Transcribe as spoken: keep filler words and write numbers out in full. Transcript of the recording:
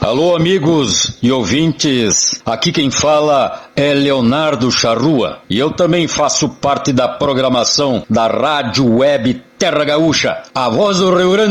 Alô, amigos e ouvintes, aqui quem fala é Leonardo Charrua e eu também faço parte da programação da Rádio Web Terra Gaúcha, a voz do Rio Grande